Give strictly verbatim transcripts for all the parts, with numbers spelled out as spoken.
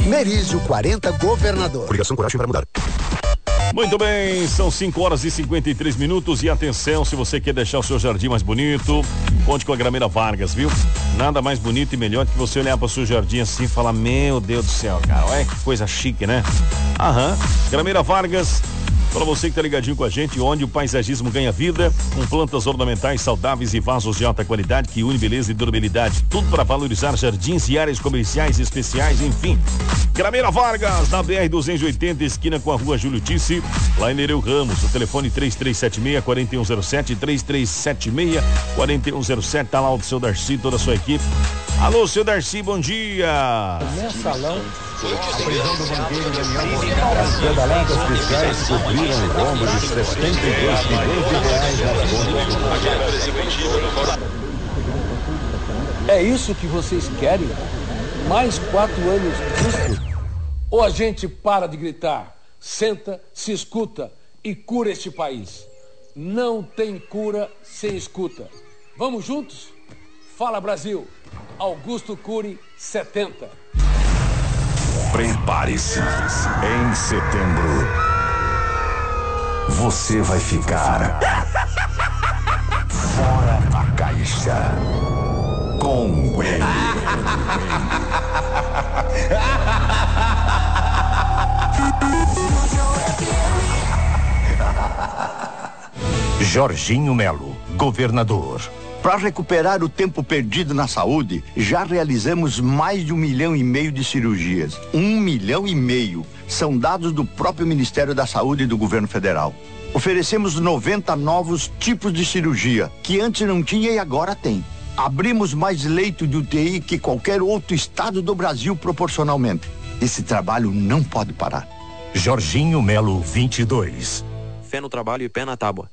Merizio quarenta, Governador. Coligação Coragem para Mudar. Muito bem, são cinco horas e cinquenta e três minutos e atenção, se você quer deixar o seu jardim mais bonito, conte com a Grameira Vargas, viu? Nada mais bonito e melhor que você olhar para o seu jardim assim e falar, meu Deus do céu, cara, olha que coisa chique, né? Aham, Grameira Vargas, para você que tá ligadinho com a gente, onde o paisagismo ganha vida, com plantas ornamentais saudáveis e vasos de alta qualidade que une beleza e durabilidade, tudo para valorizar jardins e áreas comerciais especiais, enfim. Grameira Vargas, na B R duzentos e oitenta, esquina com a rua Júlio Tisse, lá em Nereu Ramos, o telefone três três sete seis, quatro um zero sete, três três sete seis, quatro um zero sete, tá lá o seu Darcy, toda a sua equipe. Alô, seu Darcy, bom dia. Mensalão, a prisão do banqueiro Daniel Bocaro. As pedaladas fiscais cobriram o rombo de sessenta e dois milhões de reais nas contas. É isso que vocês querem? Mais quatro anos disso? Ou a gente para de gritar, senta, se escuta e cura este país? Não tem cura sem escuta. Vamos juntos? Fala, Brasil! Augusto Cury, setenta. Prepare-se. Em setembro, você vai ficar fora da caixa com ele. Jorginho Melo, governador. Para recuperar o tempo perdido na saúde, já realizamos mais de um milhão e meio de cirurgias. Um milhão e meio. São dados do próprio Ministério da Saúde e do Governo Federal. Oferecemos noventa novos tipos de cirurgia, que antes não tinha e agora tem. Abrimos mais leito de U T I que qualquer outro estado do Brasil proporcionalmente. Esse trabalho não pode parar. Jorginho Melo, vinte e dois. Fé no trabalho e pé na tábua.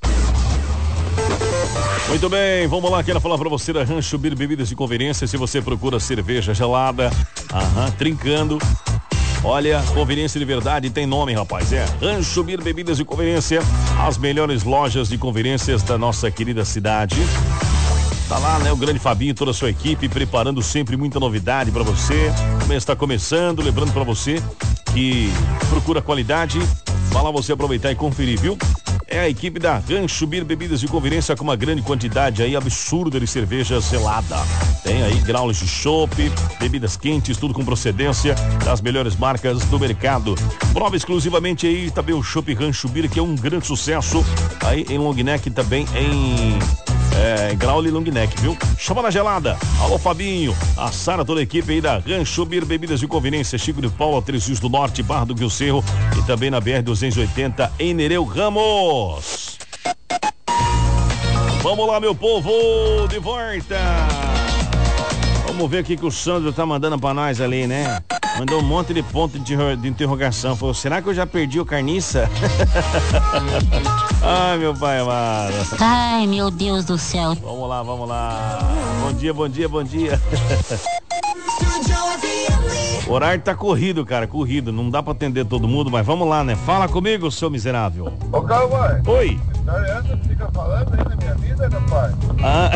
Muito bem, vamos lá, quero falar pra você da Rancho Bir Bebidas de Conveniência. Se você procura cerveja gelada, aham, trincando, olha, conveniência de verdade tem nome, rapaz, é Rancho Bir Bebidas de Conveniência, as melhores lojas de conveniências da nossa querida cidade. Tá lá, né, o grande Fabinho e toda a sua equipe preparando sempre muita novidade pra você. O mês tá começando, lembrando pra você que procura qualidade, vai lá você aproveitar e conferir, viu? É a equipe da Rancho Bir Bebidas de Conveniência com uma grande quantidade aí absurda de cerveja gelada. Tem aí graules de chopp, bebidas quentes, tudo com procedência das melhores marcas do mercado. Prova exclusivamente aí também o chopp Rancho Bir, que é um grande sucesso aí em Long Neck, também em é, Graule Long Neck, viu? Chama na gelada. Alô, Fabinho, a Sara, toda a equipe aí da Rancho Bir Bebidas de Conveniência, Chico de Paula, Três Rios do Norte, Barra do Rio Cerro e também na B R duzentos e oitenta em Nereu Ramos. Vamos lá, meu povo, de volta. Vamos ver o que que o Sandro tá mandando pra nós ali, né? Mandou um monte de ponto de, de interrogação. Falou, será que eu já perdi o carniça? Ai, meu pai amado. Ai, meu Deus do céu. Vamos lá, vamos lá. Bom dia, bom dia, bom dia. O horário tá corrido, cara, corrido. Não dá pra atender todo mundo, mas vamos lá, né? Fala comigo, seu miserável. Ô, Calma. Oi. História é essa que fica falando aí na minha vida, meu pai? Ah.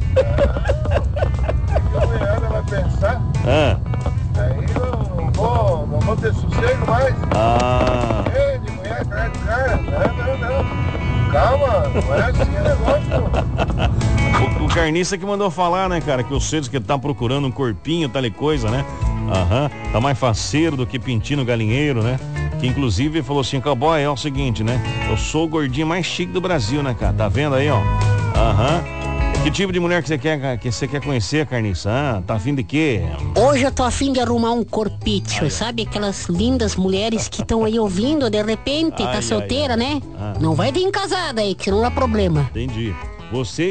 É que amanhã ela vai pensar. Ah. Aí eu não vou, não vou ter sossego mais. Ah. Ei, de mulher atrás do cara. Não, não, não. Calma, não é assim o negócio. O, o carniça que mandou falar, né, cara, que o Cedo que tá procurando um corpinho, tal e coisa, né? Aham, tá mais faceiro do que pintino galinheiro, né? Que inclusive falou assim, cowboy, é o seguinte, né? Eu sou o gordinho mais chique do Brasil, né, cara? Tá vendo aí, ó? Aham. Que tipo de mulher que você quer, que você quer conhecer, carniça? Ah, tá afim de quê? Hoje eu tô afim de arrumar um corpício, ai, sabe? Aquelas lindas mulheres que estão aí ouvindo, de repente, ai, tá ai, solteira, ai, né? Ah. Não vai vir casada aí, que não dá problema. Entendi. Você